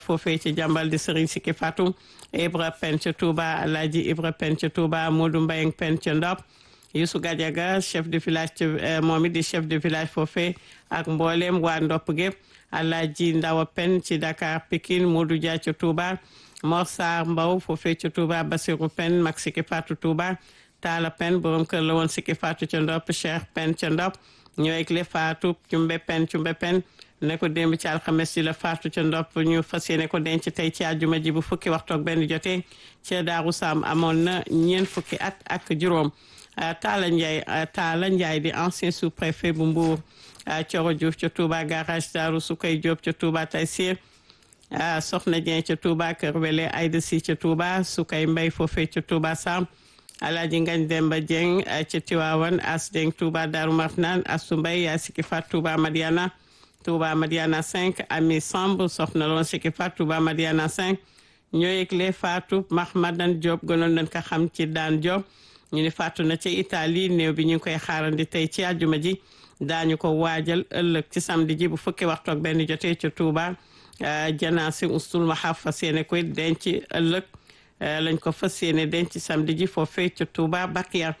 foofee ci jàmbal di Serigne Siki Fatou Ibra Pen ca Touba Alaaji Ibra Pen ca Touba Modou Mbayang Pen ca Ndop Youssou Gadiaga chef de village moom it di chef de village foofee ak mboolem waa Ndop gépp Alaaji Ndawa Pen ci Dakar Pikine Modou Dia ca Touba Mor Sarr Mbaw foofee ca Touba Basirou Pen mag Siki Fatou Touba Talla Pen borom kër la woon Siki Fatou ca Ndop Cheikh Pen ca Ndop ñooy le Fatou Cumbe Pen ne ko démb ci alxames yi la faatu ca Ndop ñu fas yéene ko denc tey ci àjjuma ji bu fukki waxtu ak benn jotee ca Daaru Sam amoon na ñeent fukki at ak juróom Talla Ndiaye di ancien sous-préfet bu Mbour Thioro Diouf ca Touba garage Daaru Sukay Diop ca Touba Taysir Soxna Dieng ca Touba Kër Wele Aïda Si ca Touba Sukay Mbay foofee ca Touba Sam Alaaji Ngañ Demba Dieng ca Tiwaawan As Dieng Touba Daaru Marnaan Asu Mbay yaa Siki Fatou Touba Madiana Touba Madiana 5 Ami Samb soxna loon Siki Fatou Touba Madiana 5 ñoo yëgle Fatou Mahmadan Diop gënoon nañ ko xam ci daan Diop ñu ni faatu na ca Italie néew bi ñu ngi koy xaarandi tey ci àjjuma ji daañu ko waajal ëllëg ci samedi ji bu fukki waxtu ak benn jotee ca Touba janaasi ustul mahaf fas yéene koy denc ëllëg lañ ko fas yéene denc samedi ji foofee ca Touba Bakiya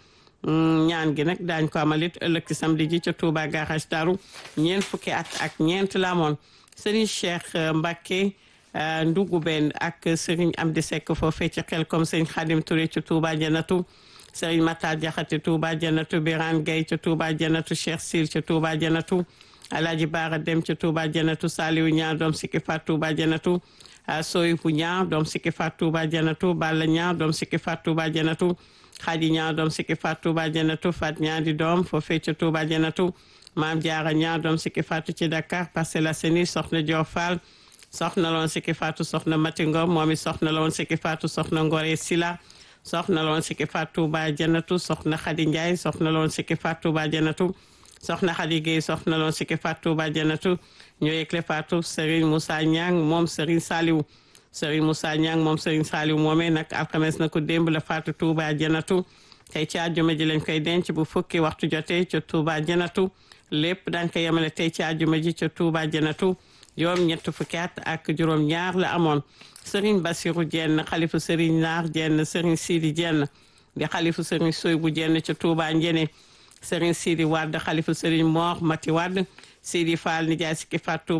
ñaan gi nag daañ ko amalit ëllëg ci samedi ji ca Touba garage Daru ñeent fukki at ak ñeent la amoon Serigne Cheikh Mbacké Ndugu Ben ak Serigne Amdi Seck foofee ca Xelkom Serigne Khadim Touré ca Touba Janatu Serigne Matar Diakhaté Touba Janatu Birane Gueye ca Touba Janatu Cheikh Sil ca Touba Janatu Alaaji Baara Dem ca Touba Janatu Saliou Ñaan doom Siki Fatou Touba Janatu Soyibu Ñaan doom Siki Fatou Touba Janatu Balla Ñaan doom Siki Fatou Touba Janatu Xadi Ñaan doom Siki Fatou Touba Janatu Fat Ñaan di doom foofee ca Touba Janatu Maam Jaara Ñaan doom Siki Fatou ci Dakar Parcelles Assainies soxna Dior Fall soxna loon Siki Fatou soxna Mati Ngom moom it soxna loon Siki Fatou soxna Ngore Sila soxna loon Siki Fatou Touba Janatu soxna Xadi Njaay soxna loon Siki Fatou Touba Janatu soxna Xadi Gueye soxna loon Siki Fatou Touba Janatu ñoo yëgle Fatou Serigne Moussa Niang moom Serigne Saliou Serigne Moussa Niang moom Serigne Saliou moomee nag alxames na ko démb la faatu Touba Janatu tey ci àjjuma ji lañ koy denc bu fukki waxtu jotee ca Touba Janatu lépp dañ ko yemale tey ci àjjuma ji ca Touba Janatu juróom ñett fukki at ak juróom ñaar la amoon Serigne Bassirou Dieng xalifu Serigne Naar Dieng Serigne Sidi Dieng di xalifu Serigne Soybou Dieng ca Touba Njene Serigne Sidi Wade xalifu Serigne Mor Mati Wade Sidi Fall nijaay Siki Fatou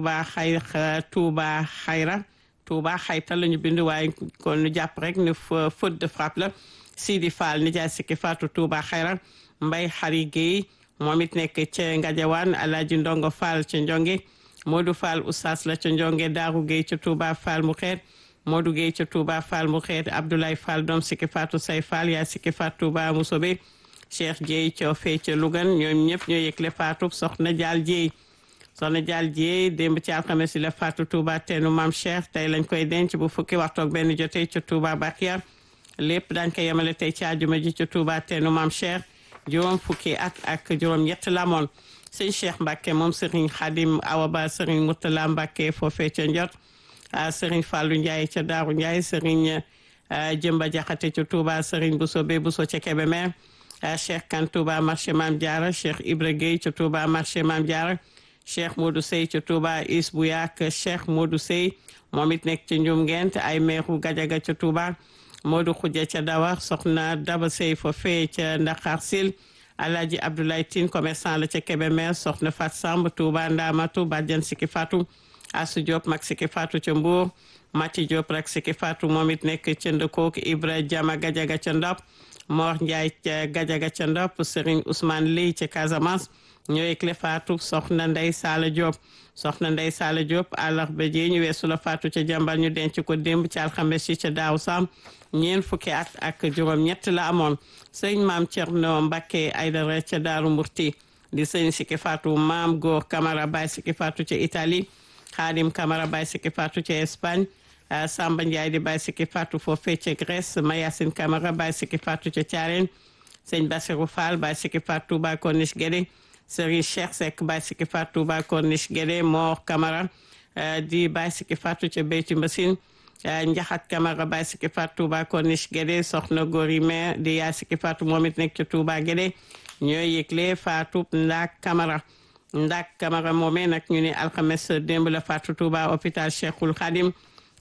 Touba Xayra Touba xayta la ñu bind waaye kon ñu jàpp rek ne faute de frappe la Sidi Fall nijaay Siki Fatou Touba Xayra Mbay Xari Gueye moom it nekk ca Ngadiawane Alaaji Ndongo Fall ca Njonge Modou Fall Oustaz la ca Njonge Daaru Gueye ca Touba Fall mu xeet Modou Gueye ca Touba Fall mu xeet Abdoulaye Fall doom Siki Fatou Say Fall yaa Siki Fatou Touba Musobe Cheikh Dieye ca fee ca Lougan ñoom ñëpp ñoo yëgle Fatou soxna Jaal Dieye soxna Jaal Dieye démb ci alxames la Fatou Touba teenu Maam Cheikh tey lañ koy denc bu fukki waxtu ak benn jotee ca Touba Bakiya lépp dañ ko yemale tey ci àjjuma ji ca Touba teenu Maam Cheikh juróom fukki at ak juróom ñett la moon sëñ Cheikh Mbacké moom Serigne Khadim Awa Ba Serigne Moutala Mbacké foofee ca Njot Serigne Fallou Ndiaye ca Daaru Ndiaye Serigne Jëmba Jaxate ca Touba Serigne Bousso ca Kébémer Cheikh Kan Touba marché Mame Diarra Cheikh Ibra Gueye ca Touba marché Mame Diarra Cheikh Modou Sey ca Touba Is bu Yaak Cheikh Modou Sey moom it nekk ca Njum Ngent ay meeru Gajaga ca Touba Modou Khoudia ca Dawar soxna Daba Sey foofee ca Ndaxar Sil Alaaji Abdoulaye Tine commerçant la ca Kébémer soxna Fat Samb Touba Ndamatu bàjjan Siki Fatou Asu Diop mag Siki Fatou ca Mbour Mati Diop rek Siki Fatou moom it nekk ca Ndëkook Ibra Jama Gajaga ca Ndop Mor Ndiaye ca Gajaga ca Ndop Serigne Ousmane Ley ca Casamance ñoo yëgle Fatou soxna Ndey Sala Diop soxna Ndey Sala Diop àllarba ji ñu weesu la Fatou ca jàmbal ñu denc ko démb ci alxames yi ca Daaw Sam ñeent fukki at ak juróom ñett la amoon sëñ Maam Cerno Mbacké Aydara ca Daaru Murti di sëñ Siki Fatou Maam Góor Camara Baye Siki Fatou ca Italie Khadim Camara Baye Siki Fatou ca Espagne Samba Ndiaye di Baye Siki Fatou foofee ca Grèce Mayacine Camara Baye Siki Fatou ca Thiarène sëñ Bassirou Fall Baye Siki Fatou Touba Corniche Guédé Serigne Cheikh Seck Baye Siki Fatou Touba Corniche Guédé Mor Camara di Baye Siki Fatou ca Beyti Mbassine Njaxat Camara Baye Siki Fatou Touba Corniche Guédé soxna Gori Mère di yaay Siki Fatou moom it nekk ca Touba Guédé ñooy yëgle Fatou Ndak Camara moomee nag ñu ne alxames démb la Fatou Touba hôpital Cheikhul Khadim